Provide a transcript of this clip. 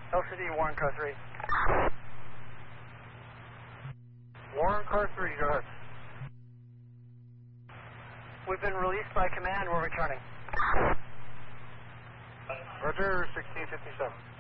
LCD, Warren Car 3. Warren Car 3, go ahead. We've been released by command, we're returning. Roger, 1657.